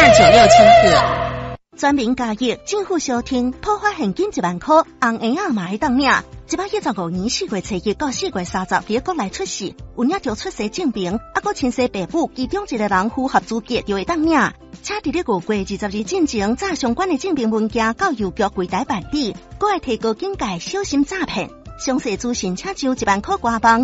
96千赫。 全民加益，政府小厅普发现金1万块，红婴仔嘛会当领。115年4月初1到4月30日国内出世，有领着出生证明，还佫亲生父母其中一个人符合资格就会当领。请伫咧5月20日进前，查相关的证明文件到邮局柜台办理，佫会提高警戒，小心诈骗。详细资讯请上1万块官网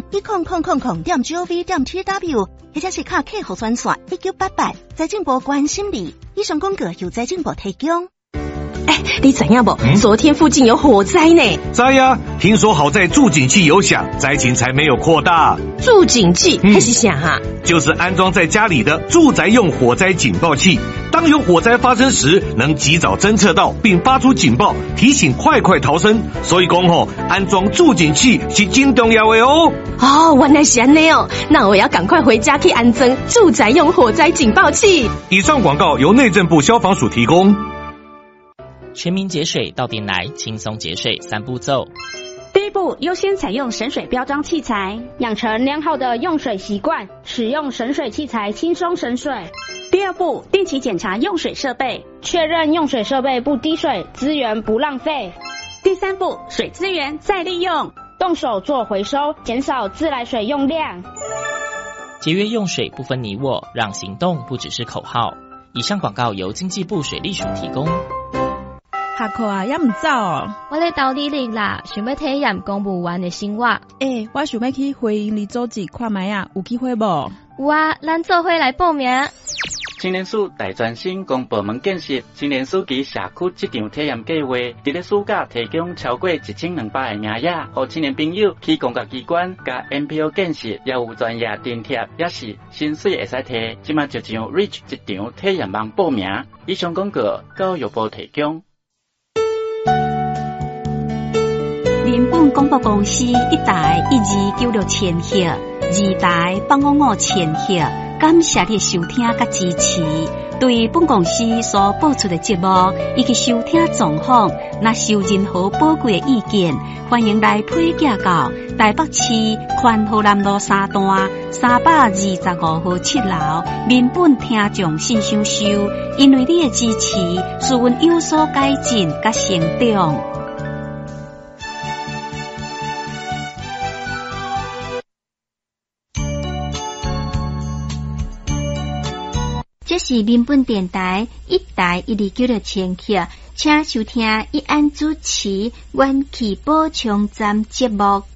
10000.gov.tw， 或者是卡客服专线1988，财政部关心你。以上广告由财政部提供。 你知影不？昨天附近有火灾呢。 知呀，听说好在助警器有响，灾情才没有扩大。 助警器还是啥哈？ 就是安装在家里的住宅用火灾警报器，当有火灾发生时，能及早侦测到并发出警报，提醒快逃生。所以讲安装助警器是真重要的哦。 原来是安尼哦，那我要赶快回家去安装住宅用火灾警报器。 以上广告由内政部消防署提供。 全民节水到店来，轻松节水3步骤。 第一步，优先采用省水标章器材，养成良好的用水习惯，使用省水器材轻松省水。第二步，定期检查用水设备，确认用水设备不滴水，资源不浪费。第三步，水资源再利用，动手做回收，减少自来水用量。 节约用水不分你我，让行动不只是口号。以上广告由经济部水利署提供。 下课啊，也唔走哦。 我咧斗理力啦，想要体验公务员的生活。 我想要去回营里组织看卖啊，有机会无？ 有啊，咱做伙来报名。 青年署大专生公部门建设青年署及社区这场体验计划，伫咧暑假提供超过1200个名额，予青年朋友去公家机关、甲 NPO 建设，也有专业津贴，也是薪水会使摕。即马就上 Reach 一场体验网报名。以上广告教育部提供。 人本广播公司1台1296千赫，2台855千赫，感谢你收听甲支持。对本公司所播出的节目以及收听状况，若有任何宝贵的意见，欢迎来批寄到台北市宽和南路3段325号7楼民本听众信箱收。因为你的支持，使阮有所改进甲成长。这是民本电台1台1296千赫，请收听一安主持阮去补充站节目。